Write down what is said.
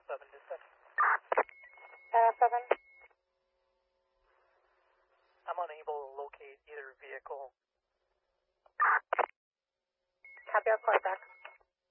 7 to 7. 7. I'm unable to locate either vehicle. Copy, I'll call you back.